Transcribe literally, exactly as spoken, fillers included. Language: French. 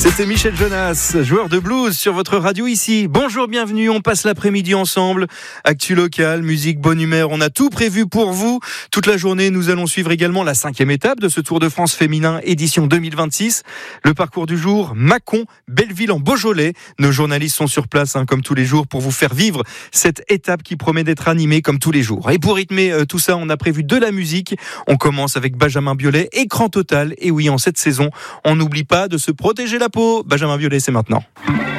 C'était Michel Jonas, joueur de blues sur votre radio ici. Bonjour, bienvenue, on passe l'après-midi ensemble. Actu locale, musique, bonne humeur, on a tout prévu pour vous. Toute la journée, nous allons suivre également la cinquième étape de ce Tour de France féminin édition deux mille vingt-six. Le parcours du jour, Mâcon, Belleville en Beaujolais. Nos journalistes sont sur place, hein, comme tous les jours, pour vous faire vivre cette étape qui promet d'être animée comme tous les jours. Et pour rythmer euh, tout ça, on a prévu de la musique. On commence avec Benjamin Biolay, Écran Total. Et oui, en cette saison, on n'oublie pas de se protéger la peau. Benjamin Biolay, c'est maintenant.